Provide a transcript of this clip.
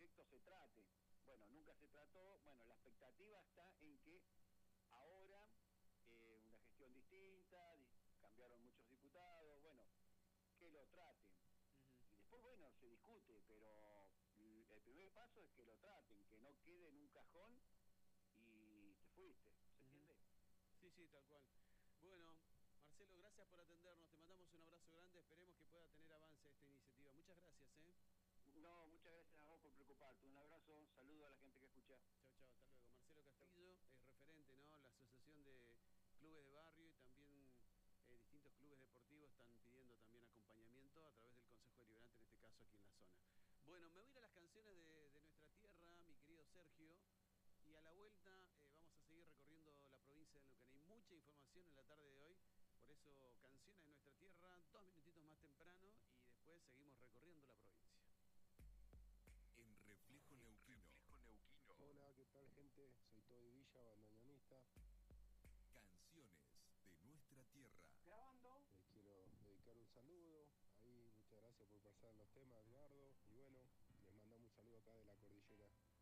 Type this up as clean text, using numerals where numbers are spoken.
proyecto se trate. Bueno, nunca se trató. Bueno, la expectativa está en que ahora, una gestión distinta, cambiaron muchos diputados, bueno, que lo traten. Y después, bueno, se discute, pero el primer paso es que lo traten, que no quede en un cajón y te fuiste, ¿se entiende? Sí, sí, tal cual. Bueno, Marcelo, gracias por atendernos, te mandamos un abrazo grande, esperemos que pueda tener avance esta iniciativa. Muchas gracias, ¿eh? No, muchas gracias a vos por preocuparte. Un abrazo, un saludo a la gente que escucha. Chao, chao, hasta luego. Marcelo Castillo es referente, ¿no? La Asociación de Clubes de Barrio y también distintos clubes deportivos están pidiendo también acompañamiento a través del Consejo Deliberante, en este caso aquí en la zona. Bueno, me voy a ir a las canciones de nuestra tierra, mi querido Sergio, y a la vuelta vamos a seguir recorriendo la provincia de Neuquén. Hay mucha información en la tarde de hoy, por eso canciones de nuestra tierra, 2 minutitos más temprano y después seguimos recorriendo la provincia. En Reflejo Neuquino. Hola, ¿qué tal, gente? Soy Toby Villa, bandoneonista. Canciones de nuestra tierra. Grabando. Les quiero dedicar un saludo. Ahí, muchas gracias por pasar los temas, Edgardo. Y bueno, les mandamos un saludo acá de la cordillera.